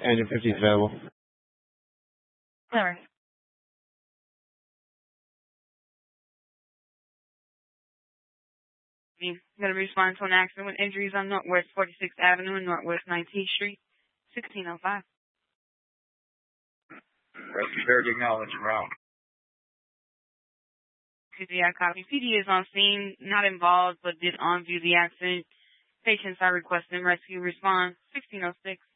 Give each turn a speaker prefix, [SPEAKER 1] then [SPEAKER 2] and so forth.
[SPEAKER 1] Engine 50 is available.
[SPEAKER 2] Sorry. I'm going to respond to an accident with injuries on Northwest 46th Avenue and Northwest 19th Street, 1605.
[SPEAKER 3] Registered acknowledged route.
[SPEAKER 2] CPI copy. PD is on scene, not involved, but did on view the accident. Patients are requesting rescue response, 1606.